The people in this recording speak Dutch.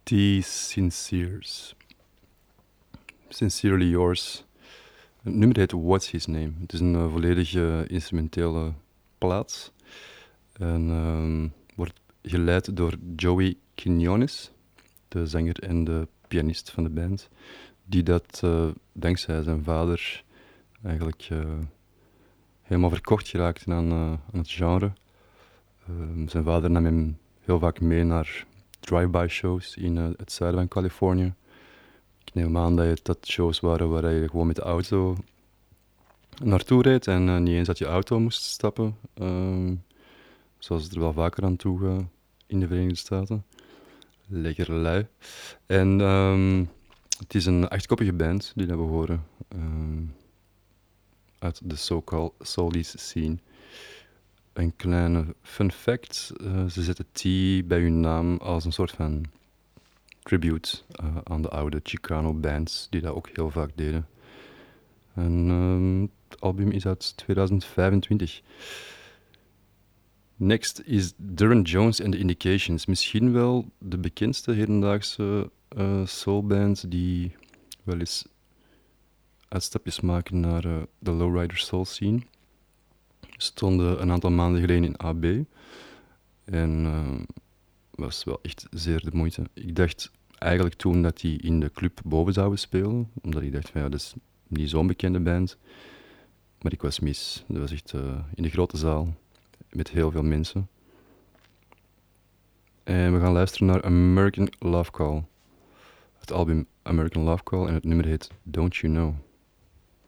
The Sinceres. Sincerely Yours. Het nummer heet What's His Name. Het is een volledige instrumentele plaat. En wordt geleid door Joey Quinones, de zanger en de pianist van de band. Die dat dankzij zijn vader eigenlijk helemaal verkocht geraakt aan het genre. Zijn vader nam hem heel vaak mee naar drive-by shows in het zuiden van Californië. Ik neem aan dat shows waren waar je gewoon met de auto naartoe reed en niet eens uit je auto moest stappen. Zoals het er wel vaker aan toe in de Verenigde Staten. Lekker lui. En het is een 8-koppige band die we horen uit de so-called soulise scene. Een kleine fun fact, ze zetten T bij hun naam als een soort van tribute aan de oude Chicano bands die dat ook heel vaak deden. En het album is uit 2025. Next is Durran Jones and the Indications. Misschien wel de bekendste hedendaagse soulband die wel eens uitstapjes maken naar de lowrider soul scene. Stonden een aantal maanden geleden in AB. En was wel echt zeer de moeite. Ik dacht eigenlijk toen dat die in de club boven zouden spelen. Omdat ik dacht van ja, dat is niet zo'n bekende band. Maar ik was mis. Dat was echt in de grote zaal. Met heel veel mensen. En we gaan luisteren naar American Love Call. Het album American Love Call en het nummer heet Don't You Know.